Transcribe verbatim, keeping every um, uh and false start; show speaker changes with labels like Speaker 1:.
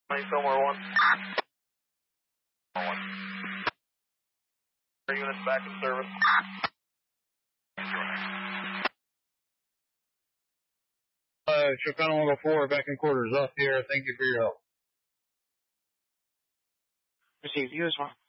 Speaker 1: Somewhere one. One. Units back in service. Uh, Chicano one oh four, back in quarters up here. Thank you for your help.
Speaker 2: Received. You as well.